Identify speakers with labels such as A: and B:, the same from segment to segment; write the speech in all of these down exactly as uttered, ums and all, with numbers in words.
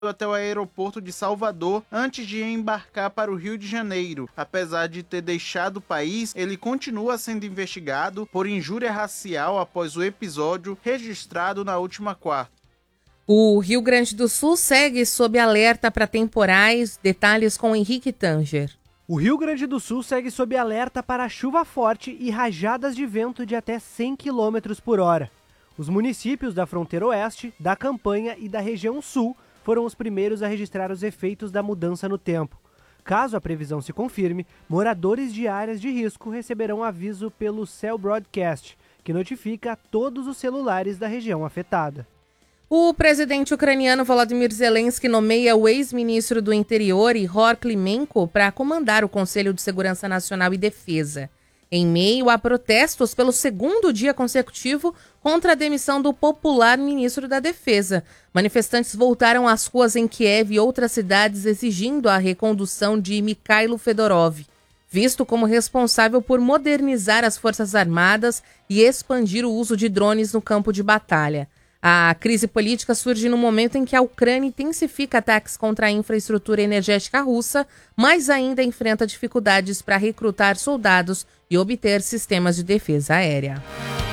A: até o aeroporto de Salvador antes de embarcar para o Rio de Janeiro. Apesar de ter deixado o país, ele continua sendo investigado por injúria racial após o episódio registrado na última quarta.
B: O Rio Grande do Sul segue sob alerta para temporais. Detalhes com Henrique Tanger.
C: O Rio Grande do Sul segue sob alerta para chuva forte e rajadas de vento de até cem quilômetros por hora. Os municípios da fronteira oeste, da Campanha e da região sul foram os primeiros a registrar os efeitos da mudança no tempo. Caso a previsão se confirme, moradores de áreas de risco receberão aviso pelo Cell Broadcast, que notifica todos os celulares da região afetada.
B: O presidente ucraniano Volodymyr Zelensky nomeia o ex-ministro do Interior, Ihor Klimenko, para comandar o Conselho de Segurança Nacional e Defesa, em meio a protestos pelo segundo dia consecutivo contra a demissão do popular ministro da Defesa. Manifestantes voltaram às ruas em Kiev e outras cidades exigindo a recondução de Mikhailo Fedorov, visto como responsável por modernizar as Forças Armadas e expandir o uso de drones no campo de batalha. A crise política surge no momento em que a Ucrânia intensifica ataques contra a infraestrutura energética russa, mas ainda enfrenta dificuldades para recrutar soldados e obter sistemas de defesa aérea.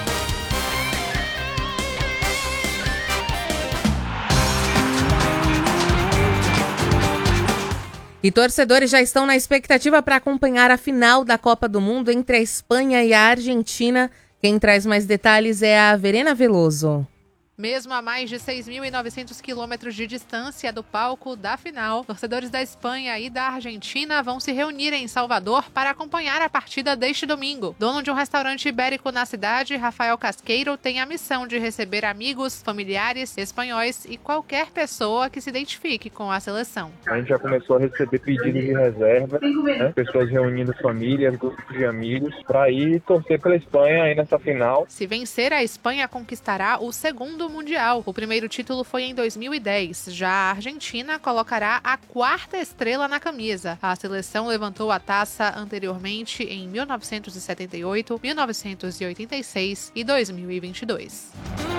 B: E torcedores já estão na expectativa para acompanhar a final da Copa do Mundo entre a Espanha e a Argentina. Quem traz mais detalhes é a Verena Veloso.
D: Mesmo a mais de seis mil e novecentos quilômetros de distância do palco da final, torcedores da Espanha e da Argentina vão se reunir em Salvador para acompanhar a partida deste domingo. Dono de um restaurante ibérico na cidade, Rafael Casqueiro, tem a missão de receber amigos, familiares, espanhóis e qualquer pessoa que se identifique com a seleção.
E: A gente já começou a receber pedidos de reserva, né? Pessoas reunindo famílias, grupos de amigos, para ir torcer pela Espanha aí nessa final.
D: Se vencer, a Espanha conquistará o segundo Mundial. O primeiro título foi em dois mil e dez. Já a Argentina colocará a quarta estrela na camisa. A seleção levantou a taça anteriormente em mil novecentos e setenta e oito, mil novecentos e oitenta e seis e dois mil e vinte e dois.